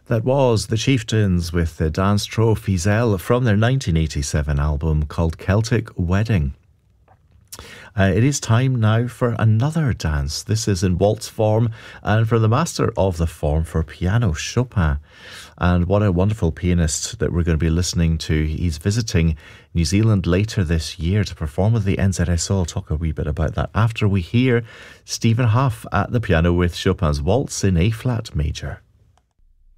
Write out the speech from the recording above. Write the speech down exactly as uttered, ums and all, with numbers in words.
That was the Chieftains with the Dance Tro Fizel from their nineteen eighty-seven album called Celtic Wedding. Uh, it is time now for another dance. This is in waltz form and from the master of the form for piano, Chopin. And what a wonderful pianist that we're going to be listening to. He's visiting New Zealand later this year to perform with the N Z S O. I'll talk a wee bit about that after we hear Stephen Huff at the piano with Chopin's Waltz in A-flat major.